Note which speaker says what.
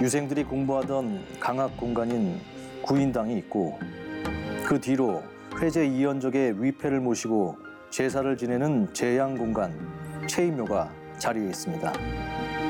Speaker 1: 유생들이 공부하던 강학 공간인 구인당이 있고 그 뒤로 회제 이연적의 위패를 모시고 제사를 지내는 제양 공간, 체이묘가 자리에 있습니다.